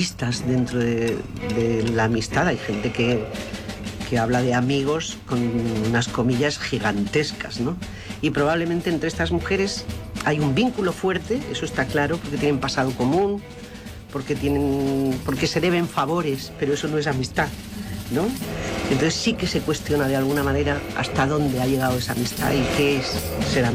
Dentro de la amistad hay gente que habla de amigos con unas comillas gigantescas, ¿no? Y probablemente entre estas mujeres hay un vínculo fuerte, eso está claro, porque tienen pasado común, porque se deben favores, pero eso no es amistad, ¿no? Entonces sí que se cuestiona de alguna manera hasta dónde ha llegado esa amistad y qué es ser amigo.